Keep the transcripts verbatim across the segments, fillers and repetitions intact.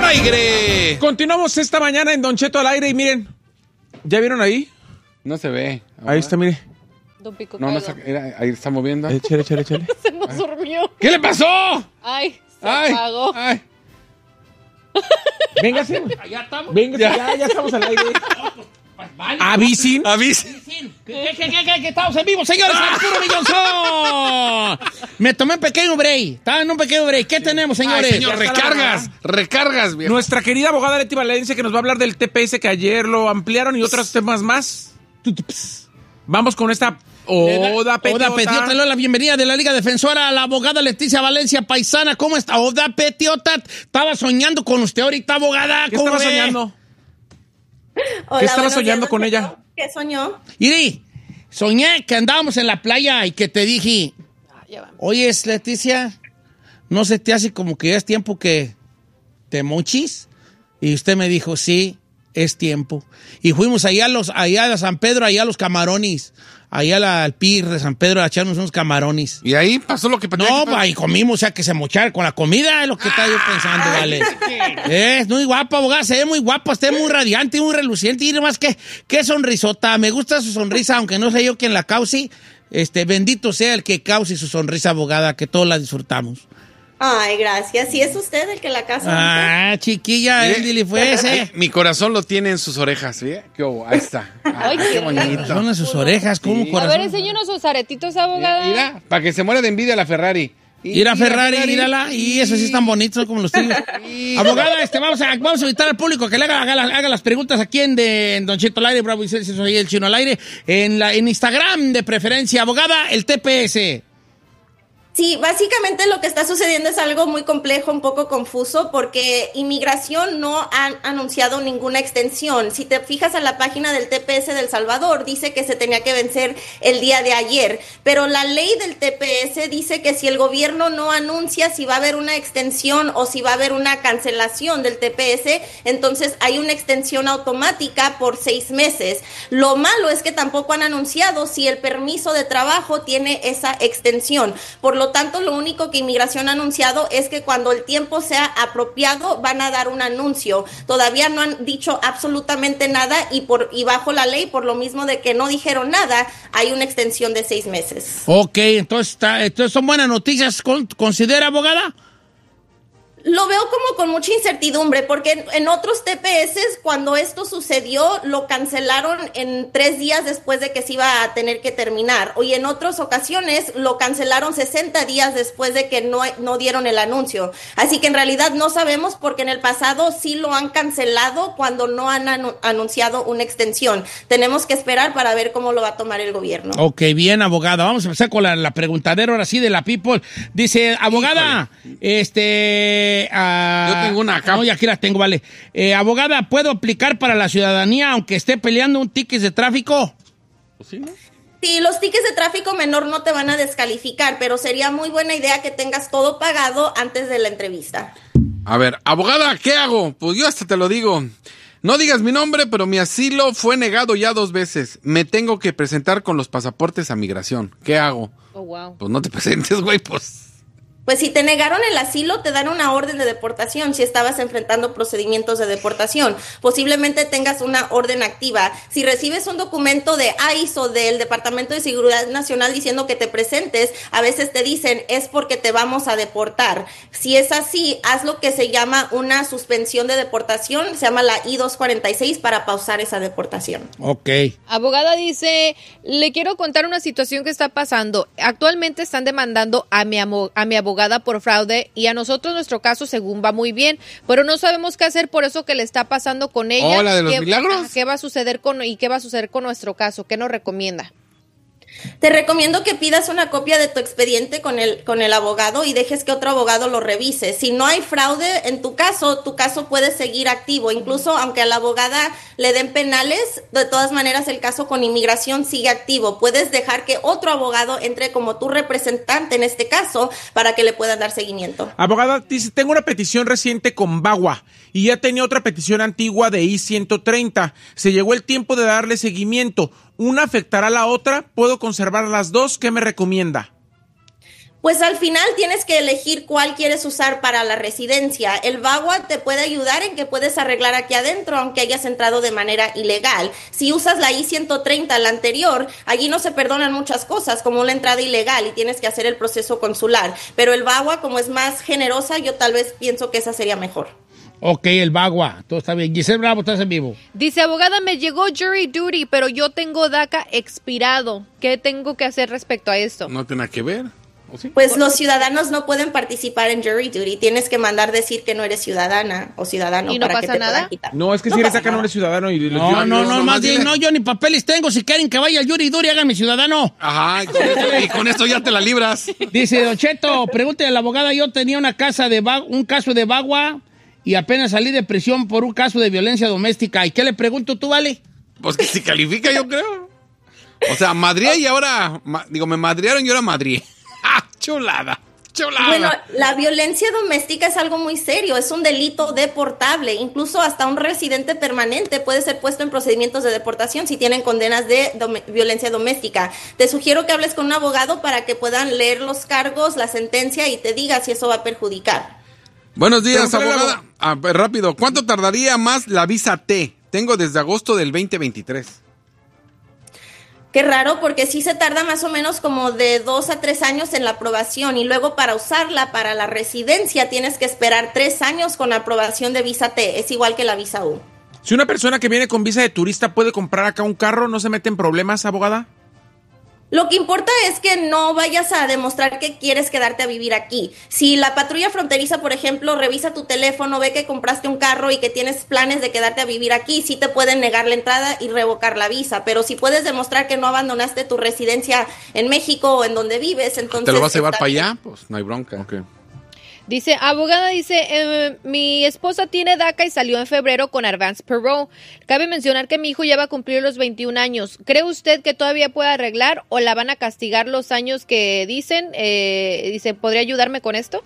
aire. Continuamos esta mañana en Don Cheto al aire y miren, ¿ya vieron ahí? No se ve. Ahora. Ahí está, mire. Don Pico No, no, era, ahí está moviendo. Échale, échale, échale. Se nos durmió. ¿Qué le pasó? Ay, se ay, apagó. Ay. Véngase. ¿Ya estamos? Véngase, ya. ya, ya estamos al aire. Vale. Avicin. Avicin. ¿Qué, qué, qué, qué, qué estamos en vivo, señores? ¡Al puro millonzón! Me tomé un pequeño break. Estaba en un pequeño break. ¿Qué tenemos, señores? Ay, señor, recargas, recargas, viejo. Nuestra querida abogada Leti Valencia que nos va a hablar del T P S que ayer lo ampliaron y otros temas más. Vamos con esta Oda Petiota. Oda Petiota, le doy la bienvenida de la Liga Defensora a la abogada Leticia Valencia, paisana. ¿Cómo está? Oda Petiota, estaba soñando con usted ahorita, abogada. ¿Qué ¿Cómo estaba ve? soñando? Hola, ¿Qué estaba buenos soñando días, con Don ella? Cheto. ¿Qué soñó? Iri, soñé que andábamos en la playa y que te dije, Ah, ya va. oye, Leticia, ¿no se te hace como que ya es tiempo que te mochis? Y usted me dijo, sí, es tiempo. Y fuimos allá a, los, allá a San Pedro, allá a los camarones, allá a la- al Pir de San Pedro a echarnos unos camarones. Y ahí pasó lo que No, pues ahí comimos, o sea, que se mochara con la comida, es lo que estaba yo pensando, vale. Es muy guapa, abogada, se ve muy guapa, usted muy radiante, muy reluciente, y más que, qué sonrisota, me gusta su sonrisa, aunque no sé yo quién la cause, este, bendito sea el que cause su sonrisa, abogada, que todos la disfrutamos. Ay, gracias. ¿Sí es usted el que la casa? Ah, chiquilla, Mire, él dile fue ese. Mi corazón lo tiene en sus orejas, ¿sí? ¿Qué hubo? Ahí está. Ay, qué bonito. Son en sus orejas, como Sí. A corazón. ver, enséñanos sus aretitos, abogada. Mira, para que se muera de envidia la Ferrari. Ir a Ferrari, írala, y esos sí están bonitos como los tuyos. Abogada, este, vamos a, vamos a invitar al público que le haga, haga, las- haga las preguntas aquí en, de, en Don Cheto al aire, Bravo y Celsius, soy el Chino al aire, en, la, en Instagram de preferencia. Abogada, el T P S. Sí, básicamente lo que está sucediendo es algo muy complejo, un poco confuso, porque Inmigración no ha anunciado ninguna extensión. Si te fijas en la página del T P S de El Salvador, dice que se tenía que vencer el día de ayer, pero la ley del T P S dice que si el gobierno no anuncia si va a haber una extensión o si va a haber una cancelación del T P S, entonces hay una extensión automática por seis meses. Lo malo es que tampoco han anunciado si el permiso de trabajo tiene esa extensión. Por lo tanto, lo único que Inmigración ha anunciado es que cuando el tiempo sea apropiado van a dar un anuncio. Todavía no han dicho absolutamente nada y por y bajo la ley, por lo mismo de que no dijeron nada, hay una extensión de seis meses. Ok, entonces, está, entonces son buenas noticias, ¿con- ¿considera, abogada? Lo veo como con mucha incertidumbre, porque en, en otros T P S, cuando esto sucedió, lo cancelaron en tres días después de que se iba a tener que terminar. Y en otras ocasiones lo cancelaron sesenta días después de que no, no dieron el anuncio. Así que en realidad no sabemos, porque en el pasado sí lo han cancelado cuando no han anu- anunciado una extensión. Tenemos que esperar para ver cómo lo va a tomar el gobierno. Ok, bien, abogada. Vamos a empezar con la, la preguntadera ahora sí de la People. Dice, abogada, este... ah, Yo tengo una acá. No, ya aquí la tengo, vale. Eh, abogada, ¿puedo aplicar para la ciudadanía aunque esté peleando un ticket de tráfico? ¿Sí, no? Sí, los tickets de tráfico menor no te van a descalificar, pero sería muy buena idea que tengas todo pagado antes de la entrevista. A ver, abogada, ¿qué hago? Pues yo hasta te lo digo. No digas mi nombre, pero mi asilo fue negado ya dos veces. Me tengo que presentar con los pasaportes a migración. ¿Qué hago? Oh, wow. Pues no te presentes, güey, pues. Pues si te negaron el asilo, te dan una orden de deportación si estabas enfrentando procedimientos de deportación. Posiblemente tengas una orden activa. Si recibes un documento de I C E o del Departamento de Seguridad Nacional diciendo que te presentes, a veces te dicen es porque te vamos a deportar. Si es así, haz lo que se llama una suspensión de deportación, se llama la I doscientos cuarenta y seis para pausar esa deportación. Ok. Abogada dice, le quiero contar una situación que está pasando. Actualmente están demandando a mi, amo- a mi abogada por fraude y a nosotros nuestro caso según va muy bien, pero no sabemos qué hacer por eso que le está pasando con ella. Oh, ¿la de los ¿Qué- milagros? ajá, ¿Qué va a suceder con y qué va a suceder con nuestro caso? ¿Qué nos recomienda? Te recomiendo que pidas una copia de tu expediente con el, con el abogado y dejes que otro abogado lo revise. Si no hay fraude en tu caso, tu caso puede seguir activo. Incluso aunque a la abogada le den penales, de todas maneras el caso con Inmigración sigue activo. Puedes dejar que otro abogado entre como tu representante en este caso para que le puedan dar seguimiento. Abogada, dice, tengo una petición reciente con Bagua y ya tenía otra petición antigua de I ciento treinta. Se llegó el tiempo de darle seguimiento. ¿Una afectará a la otra? ¿Puedo conservar las dos? ¿Qué me recomienda? Pues al final tienes que elegir cuál quieres usar para la residencia. El VAWA te puede ayudar en que puedes arreglar aquí adentro, aunque hayas entrado de manera ilegal. Si usas la I ciento treinta, la anterior, allí no se perdonan muchas cosas, como la entrada ilegal, y tienes que hacer el proceso consular. Pero el VAWA, como es más generosa, yo tal vez pienso que esa sería mejor. Ok, el VAWA, todo está bien. Giselle Bravo, estás en vivo. Dice, abogada, me llegó jury duty, pero yo tengo DACA expirado. ¿Qué tengo que hacer respecto a esto? No tiene nada que ver. ¿O sí? Pues los ciudadanos no pueden participar en jury duty. Tienes que mandar decir que no eres ciudadana o ciudadano ¿Y no para que pasa te nada? puedan quitar. No, es que si eres acá no eres ciudadano. Y No, no, no, no, más dile. bien, no, yo ni papeles tengo. Si quieren que vaya al jury duty, háganme ciudadano. Ajá, y con, esto, y con esto ya te la libras. Dice, Don Cheto, pregúntale a la abogada, yo tenía una casa de va- un caso de VAWA y apenas salí de prisión por un caso de violencia doméstica. ¿Y qué le pregunto tú, vale? Pues que si califica, yo creo. O sea, madrié y ahora... ma- digo, me madrearon y ahora madrié. ¡Ah, chulada! ¡Chulada! Bueno, la violencia doméstica es algo muy serio, es un delito deportable, incluso hasta un residente permanente puede ser puesto en procedimientos de deportación si tienen condenas de dom- violencia doméstica. Te sugiero que hables con un abogado para que puedan leer los cargos, la sentencia y te diga si eso va a perjudicar. Buenos días, Pregúntale a la abogada. Ah, pues, rápido, ¿cuánto tardaría más la visa T? Tengo desde agosto del veinte veintitrés. Qué raro, porque sí se tarda más o menos como de dos a tres años en la aprobación y luego para usarla para la residencia tienes que esperar tres años con la aprobación de visa T. Es igual que la visa U. Si una persona que viene con visa de turista puede comprar acá un carro, ¿no se mete en problemas, abogada? Lo que importa es que no vayas a demostrar que quieres quedarte a vivir aquí. Si la patrulla fronteriza, por ejemplo, revisa tu teléfono, ve que compraste un carro y que tienes planes de quedarte a vivir aquí, sí te pueden negar la entrada y revocar la visa. Pero si puedes demostrar que no abandonaste tu residencia en México o en donde vives, entonces... ¿Te lo vas a llevar está para bien. allá? Pues no hay bronca. Ok. Dice, abogada, dice, eh, mi esposa tiene DACA y salió en febrero con Advance Parole. Cabe mencionar que mi hijo ya va a cumplir los veintiún años. ¿Cree usted que todavía puede arreglar o la van a castigar los años que dicen? Eh, dice, ¿podría ayudarme con esto?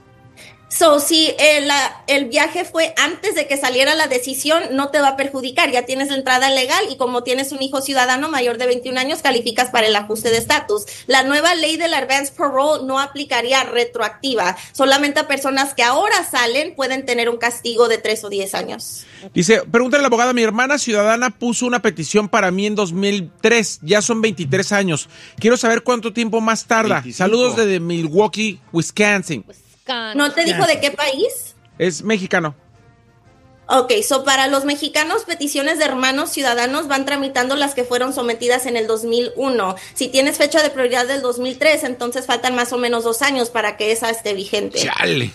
So, si el, la- el viaje fue antes de que saliera la decisión, no te va a perjudicar. Ya tienes la entrada legal y como tienes un hijo ciudadano mayor de veintiún años, calificas para el ajuste de estatus. La nueva ley del Advance Parole no aplicaría retroactiva. Solamente a personas que ahora salen pueden tener un castigo de tres o diez años. Dice, pregúntale a la abogada, mi hermana ciudadana puso una petición para mí en dos mil tres, ya son veintitrés años. Quiero saber cuánto tiempo más tarda. veinticinco. Saludos desde Milwaukee, Wisconsin. ¿No te dijo de qué país? Es mexicano. Ok, so para los mexicanos, peticiones de hermanos ciudadanos van tramitando las que fueron sometidas en el dos mil uno. Si tienes fecha de prioridad del dos mil tres, entonces faltan más o menos dos años para que esa esté vigente. Chale.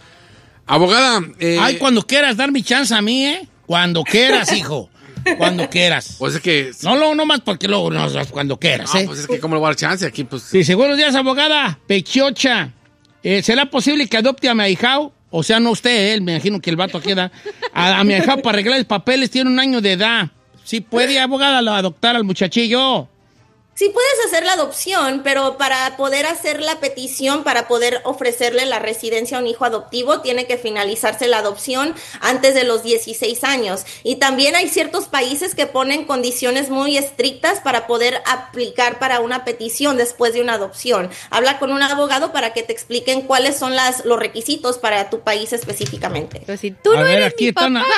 Abogada, eh, Ay, cuando quieras dar mi chance a mí, ¿eh? Cuando quieras, hijo. Cuando quieras. pues es que... No, no, no más porque luego, no, cuando quieras, No, ¿eh? pues es que cómo le voy a dar chance aquí, pues... Dice, buenos días, abogada. Pechiocha. Eh, ¿Será posible que adopte a mi ahijao? O sea, no usted, él, me imagino que el vato queda. A, a mi ahijao para arreglar los papeles, tiene un año de edad. Sí puede, abogada, lo- adoptar al muchachillo. Sí puedes hacer la adopción, pero para poder hacer la petición, para poder ofrecerle la residencia a un hijo adoptivo, tiene que finalizarse la adopción antes de los dieciséis años. Y también hay ciertos países que ponen condiciones muy estrictas para poder aplicar para una petición después de una adopción. Habla con un abogado para que te expliquen cuáles son las, los requisitos para tu país específicamente. Pero si tú A no ver, eres aquí mi están papá,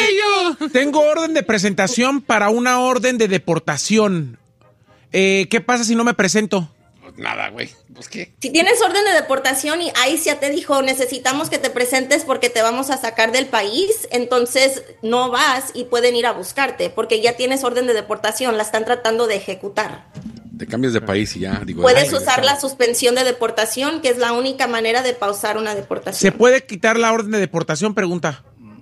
a- Tengo orden de presentación para una orden de deportación. Eh, ¿Qué pasa si no me presento? Pues nada, güey. Pues qué. Si tienes orden de deportación y ahí ya te dijo, necesitamos que te presentes porque te vamos a sacar del país, entonces no vas y pueden ir a buscarte porque ya tienes orden de deportación, la están tratando de ejecutar. Te cambias de país y ya, digo... Puedes ay, usar la suspensión de deportación, que es la única manera de pausar una ¿Se deportación. puede quitar la orden de deportación? Pregunta.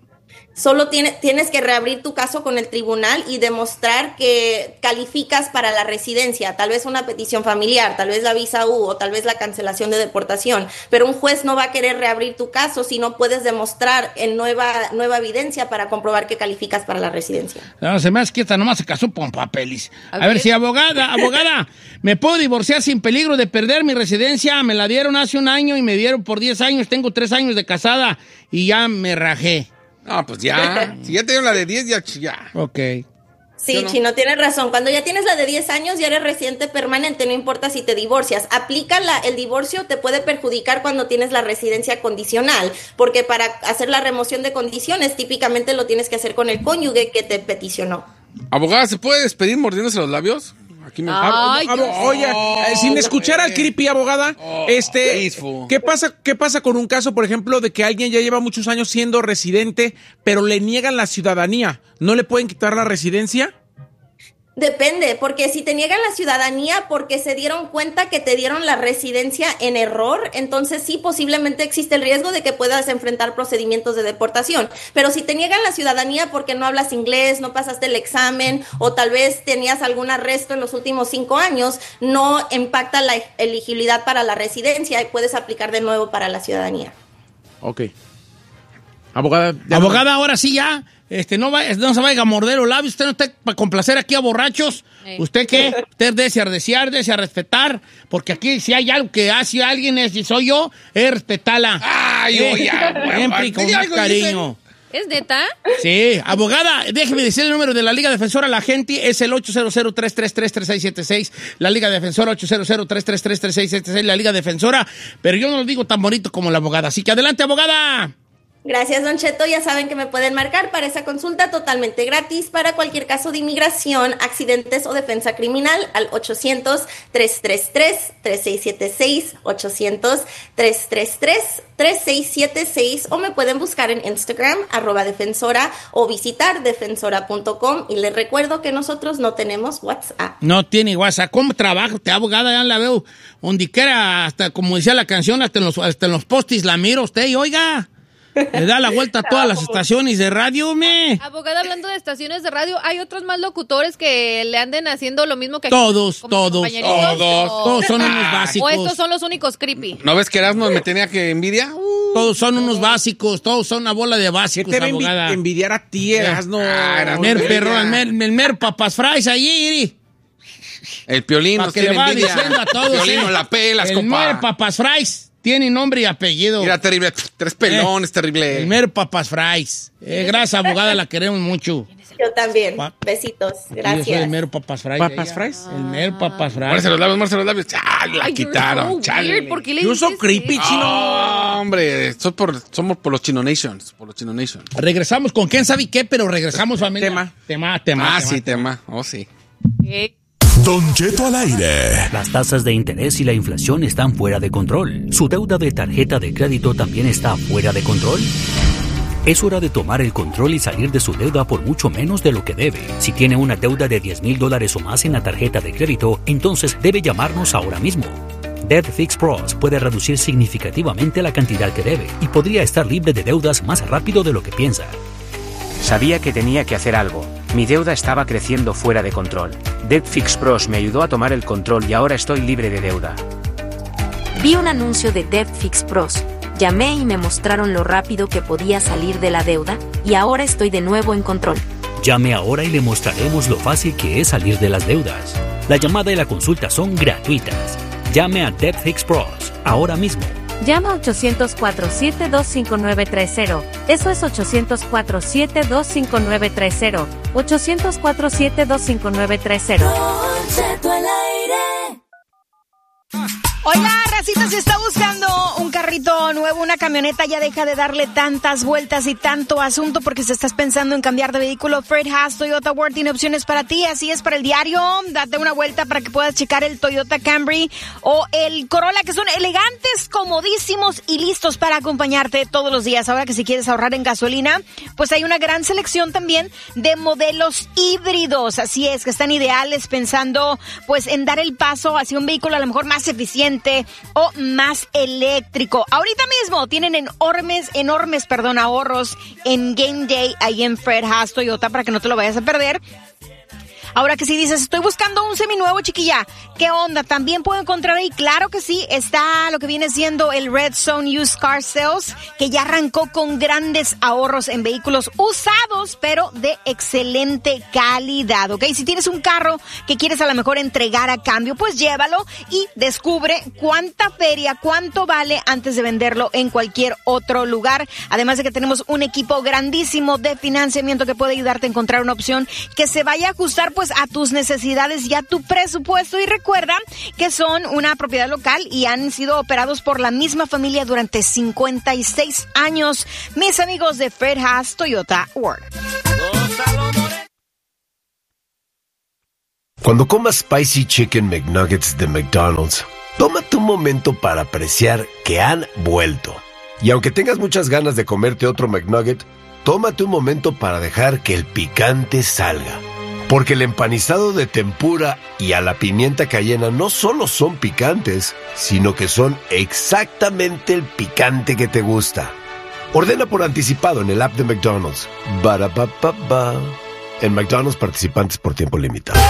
Solo tiene, tienes que reabrir tu caso con el tribunal y demostrar que calificas para la residencia, tal vez una petición familiar, tal vez la visa U o tal vez la cancelación de deportación, pero un juez no va a querer reabrir tu caso si no puedes demostrar en nueva, nueva evidencia para comprobar que calificas para la residencia. No, se me hace que esta nomás se casó con papeles. A, A ver. ver. si abogada, abogada, ¿me puedo divorciar sin peligro de perder mi residencia? Me la dieron hace un año y me dieron por diez años. Tengo tres años de casada y ya me rajé. No, pues ya. Si ya te dieron la de diez, ya... ya. Ok. Sí, no? Chino, tienes razón. Cuando ya tienes la de diez años, ya eres residente permanente, no importa si te divorcias. Aplica la, el divorcio, te puede perjudicar cuando tienes la residencia condicional, porque para hacer la remoción de condiciones, típicamente lo tienes que hacer con el cónyuge que te peticionó. Abogada, ¿se puede despedir mordiéndose los labios? Aquí me... Ay, Abo- abo- oye, eh, sin escuchar al creepy, abogada, Oh, este, peaceful. ¿qué pasa, qué pasa con un caso, por ejemplo, de que alguien ya lleva muchos años siendo residente, pero le niegan la ciudadanía? ¿No le pueden quitar la residencia? Depende, porque si te niegan la ciudadanía porque se dieron cuenta que te dieron la residencia en error, entonces sí, posiblemente existe el riesgo de que puedas enfrentar procedimientos de deportación. Pero si te niegan la ciudadanía porque no hablas inglés, no pasaste el examen o tal vez tenías algún arresto en los últimos cinco años, no impacta la elegibilidad para la residencia y puedes aplicar de nuevo para la ciudadanía. Ok. Abogada. ya- Abogada, ahora sí ya, este, no, va, no se vaya a morder los labios, usted no está para complacer aquí a borrachos. Sí. ¿Usted qué? Usted desea desear, desea respetar, porque aquí si hay algo que hace alguien, es, si soy yo, es respetarla. Ay, Eh, oye, siempre y con ¿tiene más algo, cariño. ¿Es neta? Sí, abogada, déjeme decir el número de la Liga Defensora a la gente, es el ocho cero cero, tres tres tres, tres seis siete seis, la Liga Defensora ocho cero cero, tres tres tres, tres seis siete seis, la Liga Defensora, pero yo no lo digo tan bonito como la abogada, así que adelante, abogada. Gracias, Don Cheto. Ya saben que me pueden marcar para esa consulta totalmente gratis para cualquier caso de inmigración, accidentes o defensa criminal al ochocientos, tres tres tres, tres seis siete seis, ochocientos, tres tres tres, tres seis siete seis o me pueden buscar en Instagram, arroba defensora o visitar defensora punto com y les recuerdo que nosotros no tenemos WhatsApp. No tiene WhatsApp. ¿Cómo trabaja usted, abogada? Ya la veo. Donde quiera, hasta como decía la canción, hasta en los, hasta en los postis la miro usted y oiga. Le da la vuelta a todas las estaciones de radio, me. Abogada, hablando de estaciones de radio, ¿hay otros más locutores que le anden haciendo lo mismo que aquí? Todos, como todos, compañeritos? todos, ¿O- Todos son unos ¿O básicos. estos son los únicos creepy? ¿No ves que Erasmo me tenía que envidia? Uh, Todos son unos básicos. Todos son una bola de ¿Qué básicos, te va a envi- abogada. envidiar a ti, Erasno? Ah, Erasmo. El mer Envidia. perro, el mer, el mer papas fries allí, iri. el Piolín Pa' nos que tiene le va envidia. diciendo a todos. Piolín eh. no la pelas, El compa. mer papas fries tiene nombre y apellido. Mira, terrible. Tres pelones, Eh, terrible. El mer papas fries. Eh, gracias, abogada, la queremos mucho. Yo también. Pa- Besitos. Yo soy el Gracias. mero papas fries. ¿Papas ella. fries? El mer papas fries. Muérse los labios, muérse los labios. Chale, la Ay, you're quitaron. so Chale. weird. ¿Por qué le Yo soy dices creepy, eso? chino. No, hombre, soy por, somos por los Chino Nations. Por los Chino Nations. Regresamos con quién sabe qué, pero regresamos, familia. Tema. Tema, tema. Ah, tema. sí, tema. Oh, sí. Eh, Don Cheto al aire. Las tasas de interés y la inflación están fuera de control. ¿Su deuda de tarjeta de crédito también está fuera de control? Es hora de tomar el control y salir de su deuda por mucho menos de lo que debe. Si tiene una deuda de diez mil dólares o más en la tarjeta de crédito, entonces debe llamarnos ahora mismo. Debt Fix Pros puede reducir significativamente la cantidad que debe y podría estar libre de deudas más rápido de lo que piensa. Sabía que tenía que hacer algo. Mi deuda estaba creciendo fuera de control. Debt Fix Pros me ayudó a tomar el control y ahora estoy libre de deuda. Vi un anuncio de Debt Fix Pros. Llamé y me mostraron lo rápido que podía salir de la deuda y ahora estoy de nuevo en control. Llame ahora y le mostraremos lo fácil que es salir de las deudas. La llamada y la consulta son gratuitas. Llame a Debt Fix Pros ahora mismo. Llama ochocientos cuatro, siete dos cinco nueve tres cero. Eso es ochocientos cuatro, siete dos cinco nueve tres cero. ochocientos cuatro, siete dos cinco nueve tres cero. Oiga, racita, si está buscando un carrito nuevo, una camioneta, ya deja de darle tantas vueltas y tanto asunto porque si estás pensando en cambiar de vehículo, Fred Haas Toyota World tiene opciones para ti. Así es, para el diario, date una vuelta para que puedas checar el Toyota Camry o el Corolla, que son elegantes, comodísimos y listos para acompañarte todos los días. Ahora que si quieres ahorrar en gasolina, pues hay una gran selección también de modelos híbridos. Así es, que están ideales pensando pues en dar el paso hacia un vehículo a lo mejor más eficiente o más eléctrico. Ahorita mismo tienen enormes, enormes, perdón, ahorros en Game Day ahí en Fred Haas Toyota para que no te lo vayas a perder. Ahora que si dices, estoy buscando un seminuevo, chiquilla, ¿qué onda? También puedo encontrar ahí, claro que sí, está lo que viene siendo el Red Zone Used Car Sales, que ya arrancó con grandes ahorros en vehículos usados, pero de excelente calidad, ¿ok? Si tienes un carro que quieres a lo mejor entregar a cambio, pues llévalo y descubre cuánta feria, cuánto vale antes de venderlo en cualquier otro lugar. Además de que tenemos un equipo grandísimo de financiamiento que puede ayudarte a encontrar una opción que se vaya a ajustar pues a tus necesidades y a tu presupuesto. Y recuerda que son una propiedad local y han sido operados por la misma familia durante cincuenta y seis años. Mis amigos de Fred Haas Toyota World. Cuando comas Spicy Chicken McNuggets de McDonald's, tómate un momento para apreciar que han vuelto. Y aunque tengas muchas ganas de comerte otro McNugget, tómate un momento para dejar que el picante salga. Porque el empanizado de tempura y a la pimienta cayena no solo son picantes, sino que son exactamente el picante que te gusta. Ordena por anticipado en el app de McDonald's. Ba-da-ba-ba-ba. En McDonald's, participantes por tiempo limitado.